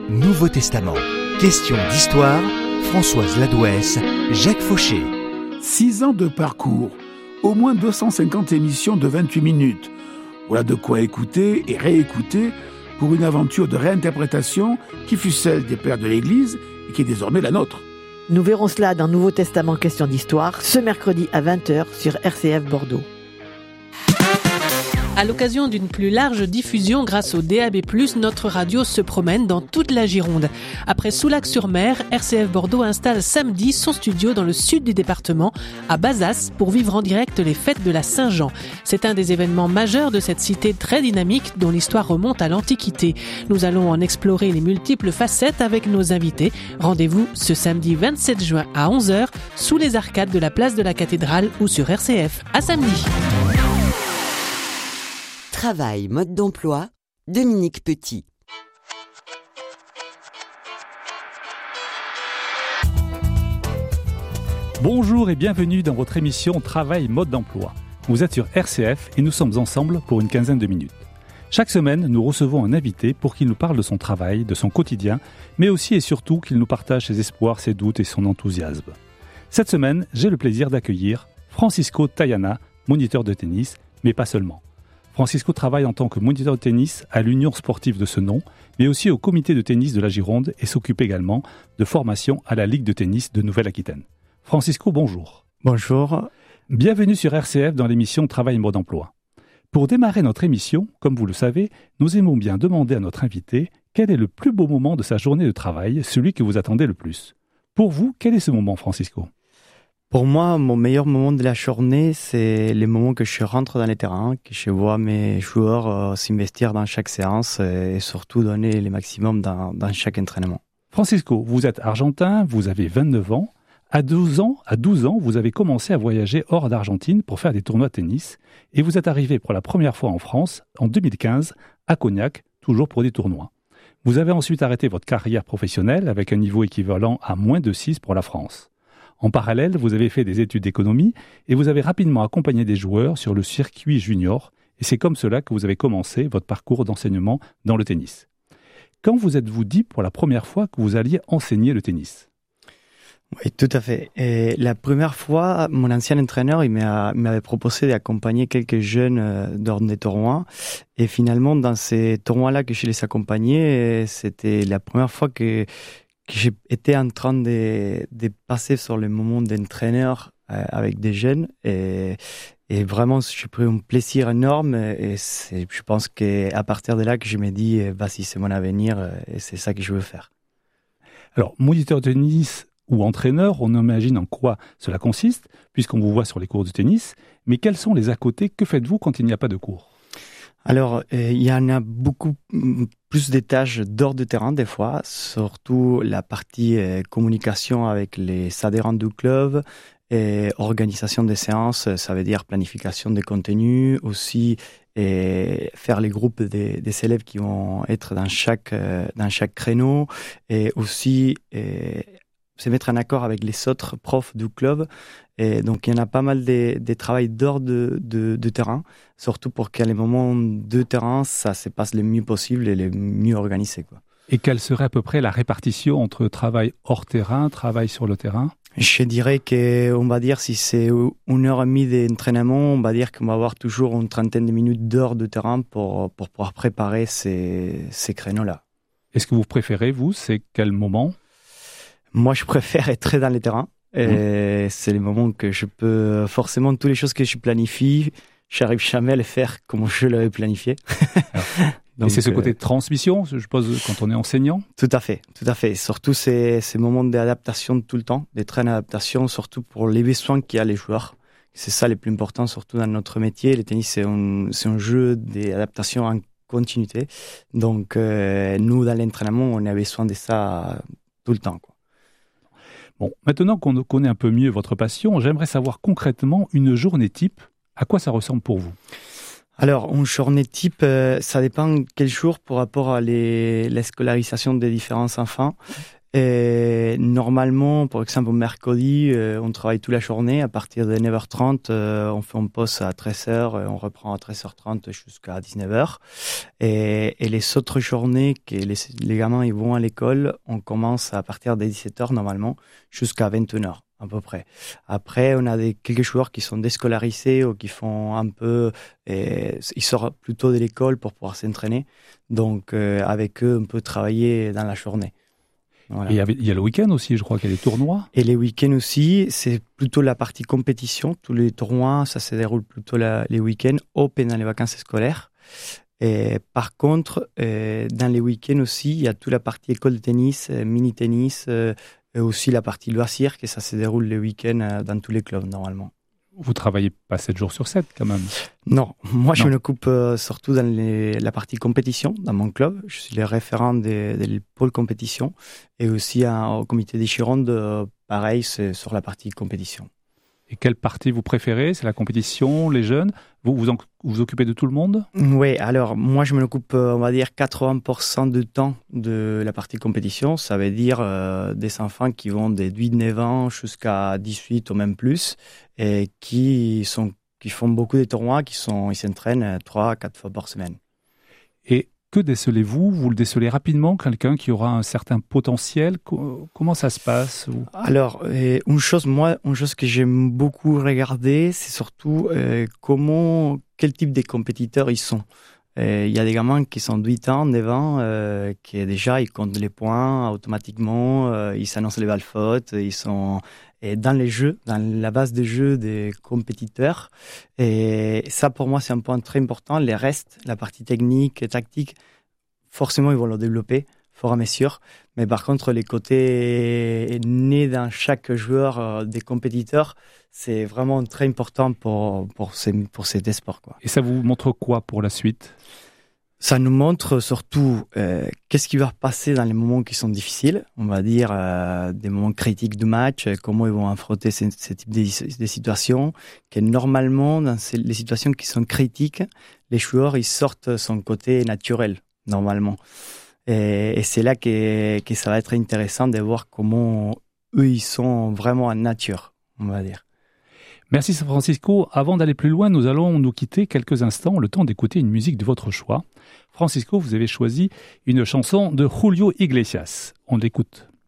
Nouveau Testament. Question d'histoire, Françoise Ladouès, Jacques Fauché. 6 ans de parcours, au moins 250 émissions de 28 minutes. Voilà de quoi écouter et réécouter pour une aventure de réinterprétation qui fut celle des pères de l'Église et qui est désormais la nôtre. Nous verrons cela dans Nouveau Testament Question d'Histoire, ce mercredi à 20h sur RCF Bordeaux. À l'occasion d'une plus large diffusion grâce au DAB+, notre radio se promène dans toute la Gironde. Après Soulac-sur-Mer, RCF Bordeaux installe samedi son studio dans le sud du département, à Bazas, pour vivre en direct les fêtes de la Saint-Jean. C'est un des événements majeurs de cette cité très dynamique dont l'histoire remonte à l'Antiquité. Nous allons en explorer les multiples facettes avec nos invités. Rendez-vous ce samedi 27 juin à 11h, sous les arcades de la place de la Cathédrale ou sur RCF. À samedi. Travail, mode d'emploi, Dominique Petit. Bonjour et bienvenue dans votre émission Travail, mode d'emploi. Vous êtes sur RCF et nous sommes ensemble pour une quinzaine de minutes. Chaque semaine, nous recevons un invité pour qu'il nous parle de son travail, de son quotidien, mais aussi et surtout qu'il nous partage ses espoirs, ses doutes et son enthousiasme. Cette semaine, j'ai le plaisir d'accueillir Francisco Tayana, moniteur de tennis, mais pas seulement. Francisco travaille en tant que moniteur de tennis à l'Union sportive de ce nom, mais aussi au comité de tennis de la Gironde et s'occupe également de formation à la Ligue de tennis de Nouvelle-Aquitaine. Francisco, bonjour. Bonjour. Bienvenue sur RCF dans l'émission Travail mode d'emploi. Pour démarrer notre émission, comme vous le savez, nous aimons bien demander à notre invité quel est le plus beau moment de sa journée de travail, celui que vous attendez le plus. Pour vous, quel est ce moment, Francisco ? Pour moi, mon meilleur moment de la journée, c'est les moments que je rentre dans les terrains, que je vois mes joueurs s'investir dans chaque séance et surtout donner le maximum dans chaque entraînement. Francisco, vous êtes argentin, vous avez 29 ans. À 12 ans, vous avez commencé à voyager hors d'Argentine pour faire des tournois de tennis et vous êtes arrivé pour la première fois en France en 2015 à Cognac, toujours pour des tournois. Vous avez ensuite arrêté votre carrière professionnelle avec un niveau équivalent à moins de 6 pour la France. En parallèle, vous avez fait des études d'économie et vous avez rapidement accompagné des joueurs sur le circuit junior et c'est comme cela que vous avez commencé votre parcours d'enseignement dans le tennis. Quand vous êtes-vous dit pour la première fois que vous alliez enseigner le tennis ? Oui, tout à fait. Et la première fois, mon ancien entraîneur, il m'avait proposé d'accompagner quelques jeunes dans des tournois. Et finalement, dans ces tournois-là que je les accompagnais, c'était la première fois que j'étais en train de passer sur le moment d'entraîneur avec des jeunes et vraiment j'ai pris un plaisir énorme et je pense qu'à partir de là que je me dis vas-y, c'est mon avenir et c'est ça que je veux faire. Alors, moniteur de tennis ou entraîneur, on imagine en quoi cela consiste puisqu'on vous voit sur les cours de tennis, mais quels sont les à côté? Que faites-vous quand il n'y a pas de cours? Alors, il y en a beaucoup plus des tâches d'hors de terrain des fois, surtout la partie communication avec les adhérents du club, et organisation des séances, ça veut dire planification des contenus, aussi faire les groupes des élèves qui vont être dans chaque créneau, et aussi se mettre en accord avec les autres profs du club. Et donc, il y en a pas mal de travail d'hors de terrain, surtout pour qu'à les moments de terrain, ça se passe le mieux possible et le mieux organisé, quoi. Et quelle serait à peu près la répartition entre travail hors terrain, travail sur le terrain? Je dirais qu'on va dire, si c'est 1h30 d'entraînement, on va dire qu'on va avoir toujours une trentaine de minutes d'heures de terrain pour pouvoir préparer ces créneaux-là. Est-ce que vous préférez, vous, c'est quel moment? Moi, je préfère être dans les terrains. Et c'est le moment que je peux... Forcément, toutes les choses que je planifie, j'arrive jamais à les faire comme je l'avais planifié. Donc, et c'est ce côté de transmission, je suppose, quand on est enseignant? Tout à fait. Surtout ces moments d'adaptation tout le temps, des trains d'adaptation, surtout pour les besoins qu'il y a les joueurs. C'est ça le plus important, surtout dans notre métier. Le tennis, c'est un jeu d'adaptation en continuité. Donc, nous, dans l'entraînement, on a besoin de ça tout le temps, quoi. Bon, maintenant qu'on connaît un peu mieux votre passion, j'aimerais savoir concrètement une journée type. À quoi ça ressemble pour vous? Alors, une journée type, ça dépend quel jour par rapport à la scolarisation des différents enfants. Et normalement, par exemple, au mercredi, on travaille toute la journée. À partir de 9h30, on fait une pause à 13h, on reprend à 13h30 jusqu'à 19h. Et les autres journées que les gamins ils vont à l'école, on commence à partir de 17h normalement jusqu'à 21h à peu près. Après, on a quelques joueurs qui sont déscolarisés ou qui font un peu... ils sortent plutôt de l'école pour pouvoir s'entraîner. Donc, avec eux, on peut travailler dans la journée. Voilà. Et il y a le week-end aussi, je crois qu'il y a des tournois. Et les week-ends aussi, c'est plutôt la partie compétition. Tous les tournois, ça se déroule plutôt les week-ends ou pendant les vacances scolaires. Et par contre, dans les week-ends aussi, il y a toute la partie école de tennis, mini-tennis, et aussi la partie loisirs, que ça se déroule les week-ends dans tous les clubs normalement. Vous travaillez pas 7 jours sur 7 quand même? Non, moi je m'occupe surtout dans la partie compétition dans mon club. Je suis le référent des pôles compétition et aussi au comité des Girondes, pareil, c'est sur la partie compétition. Et quelle partie vous préférez? C'est la compétition, les jeunes? Vous occupez de tout le monde? Oui, alors moi je m'occupe, on va dire 80% du temps de la partie compétition. Ça veut dire des enfants qui vont de 8-9 ans jusqu'à 18 ou même plus et qui font beaucoup de tournois, ils s'entraînent 3-4 fois par semaine. Et que décelez-vous? Vous le décelez rapidement, quelqu'un qui aura un certain potentiel? Comment ça se passe? Alors, une chose que j'aime beaucoup regarder, c'est surtout quel type de compétiteurs ils sont. Il y a des gamins qui sont de 8 ans, 9 ans, qui déjà, ils comptent les points automatiquement, ils s'annoncent les balles fautes, ils sont dans les jeux, dans la base des jeux des compétiteurs. Et ça, pour moi, c'est un point très important. Les restes, la partie technique et tactique, forcément, ils vont le développer, fort à mesure. Mais par contre, les côtés nés dans chaque joueur des compétiteurs, c'est vraiment très important pour ces sports, quoi. Et ça vous montre quoi pour la suite? Ça nous montre surtout qu'est-ce qui va passer dans les moments qui sont difficiles, on va dire des moments critiques du match, comment ils vont affronter ce type de situations, que normalement, dans les situations qui sont critiques, les joueurs ils sortent son côté naturel, normalement. Et c'est là que ça va être intéressant de voir comment eux, ils sont vraiment en nature, on va dire. Merci Francisco. Avant d'aller plus loin, nous allons nous quitter quelques instants, le temps d'écouter une musique de votre choix. Francisco, vous avez choisi une chanson de Julio Iglesias. On l'écoute.